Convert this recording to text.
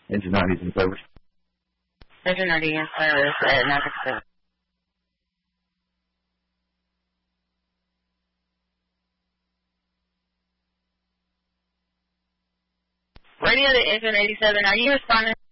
Engine 90's in service. Engine 90 in service at Maverick 7. Radio to Engine 87, are you responding?